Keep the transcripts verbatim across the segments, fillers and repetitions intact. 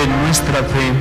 de nuestra fe.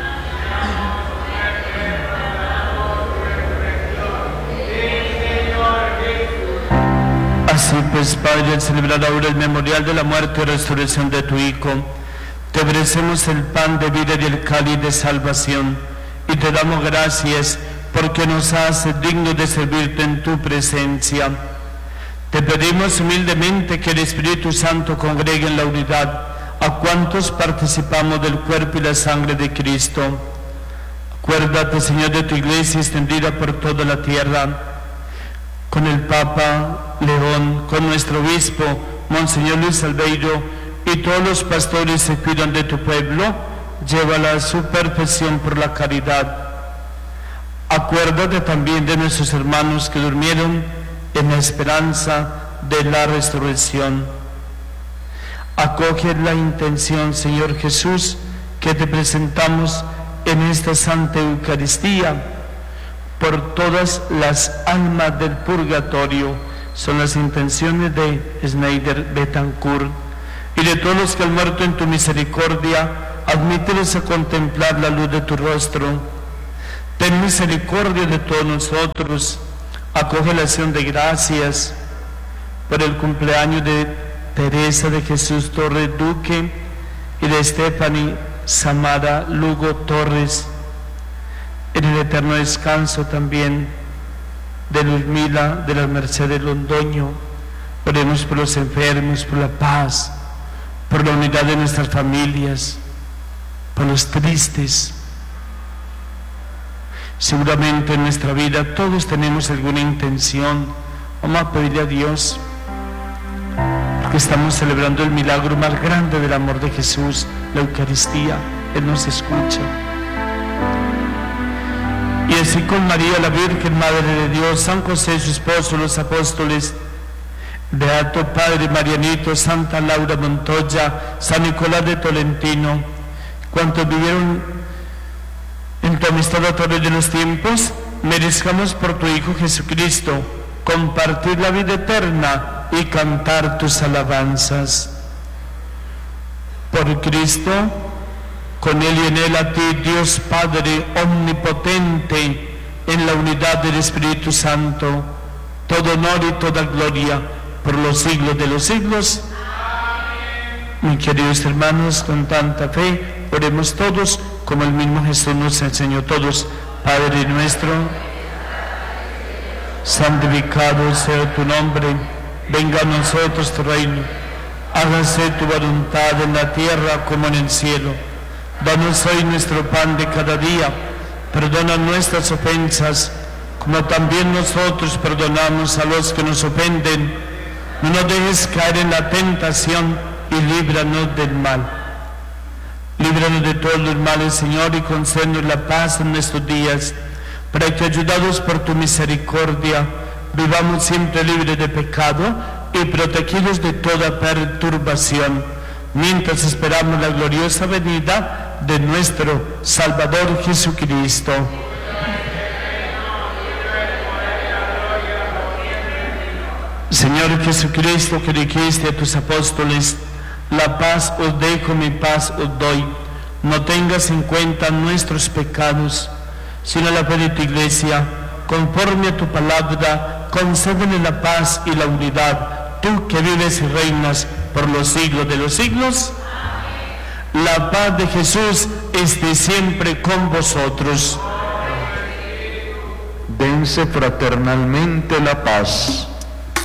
Así pues, Padre, al celebrar ahora el memorial de la muerte y resurrección de tu Hijo, te ofrecemos el pan de vida y el cáliz de salvación, y te damos gracias porque nos haces dignos de servirte en tu presencia. Te pedimos humildemente que el Espíritu Santo congregue en la unidad a cuantos participamos del cuerpo y la sangre de Cristo. Acuérdate, Señor, de tu iglesia extendida por toda la tierra, con el Papa León, con nuestro obispo, Monseñor Luis Albeiro, y todos los pastores que cuidan de tu pueblo, llévala a su perfección por la caridad. Acuérdate también de nuestros hermanos que durmieron en la esperanza de la resurrección. Acoge la intención, Señor Jesús, que te presentamos en esta Santa Eucaristía por todas las almas del purgatorio. Son las intenciones de Schneider Betancourt y de todos los que han muerto en tu misericordia. Admítelos a contemplar la luz de tu rostro. Ten misericordia de todos nosotros. Acoge la acción de gracias por el cumpleaños de Teresa de Jesús Torres Duque y de Stephanie Samara Lugo Torres. En el eterno descanso también de Luzmila de la Mercedes Londoño. Oremos por los enfermos, por la paz, por la unidad de nuestras familias, por los tristes. Seguramente en nuestra vida todos tenemos alguna intención. Vamos a pedirle a Dios, porque estamos celebrando el milagro más grande del amor de Jesús, la Eucaristía. Él nos escucha. Y así con María, la Virgen Madre de Dios, San José, su esposo, los apóstoles, Beato Padre Marianito, Santa Laura Montoya, San Nicolás de Tolentino, cuantos vivieron en tu amistad a través de los tiempos, merezcamos por tu Hijo Jesucristo compartir la vida eterna y cantar tus alabanzas. Por Cristo, con Él y en Él, a ti, Dios Padre omnipotente, en la unidad del Espíritu Santo, todo honor y toda gloria por los siglos de los siglos. Amén. Mis queridos hermanos, con tanta fe, oremos todos como el mismo Jesús nos enseñó todos. Padre nuestro, santificado sea tu nombre, venga a nosotros tu reino, hágase tu voluntad en la tierra como en el cielo. Danos hoy nuestro pan de cada día, perdona nuestras ofensas, como también nosotros perdonamos a los que nos ofenden. No nos dejes caer en la tentación y líbranos del mal. Líbranos de todos los males, Señor, y concédenos la paz en nuestros días, para que, ayudados por tu misericordia, vivamos siempre libres de pecado y protegidos de toda perturbación, mientras esperamos la gloriosa venida de nuestro Salvador Jesucristo. Señor Jesucristo, que dijiste a tus apóstoles: la paz os dejo, mi paz os doy. No tengas en cuenta nuestros pecados, sino la fe de tu iglesia. Conforme a tu palabra, concédele la paz y la unidad, tú que vives y reinas por los siglos de los siglos. Amén. La paz de Jesús esté siempre con vosotros. Dense fraternalmente la paz.